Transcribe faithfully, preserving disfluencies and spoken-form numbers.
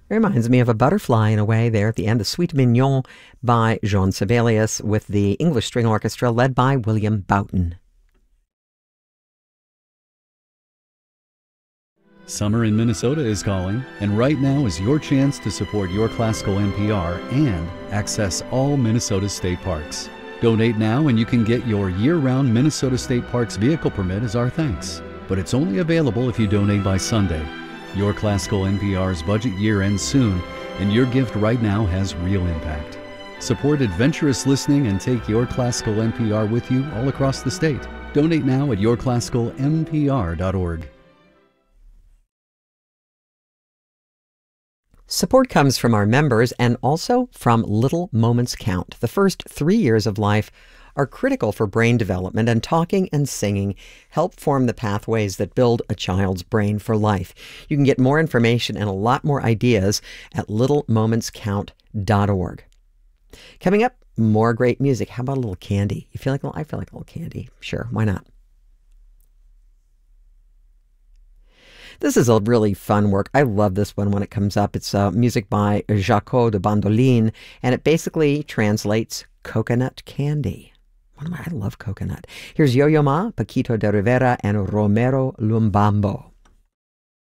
Reminds me of a butterfly in a way there at the end, the Suite Mignon by Jean Sibelius with the English String Orchestra led by William Boughton. Summer in Minnesota is calling, and right now is your chance to support Your Classical N P R and access all Minnesota state parks. Donate now and you can get your year-round Minnesota State Parks vehicle permit as our thanks. But it's only available if you donate by Sunday. Your Classical N P R's budget year ends soon, and your gift right now has real impact. Support adventurous listening and take Your Classical N P R with you all across the state. Donate now at your classical n p r dot org. Support comes from our members and also from Little Moments Count. The first three years of life are critical for brain development, and talking and singing help form the pathways that build a child's brain for life. You can get more information and a lot more ideas at little moments count dot org. Coming up, more great music. How about a little candy? You feel like, well, I feel like a little candy. Sure, why not? This is a really fun work. I love this one when it comes up. It's uh, music by Jaco de Bandoline, and it basically translates coconut candy. One of my, I love coconut. Here's Yo-Yo Ma, Paquito de Rivera, and Romero Lumbambo.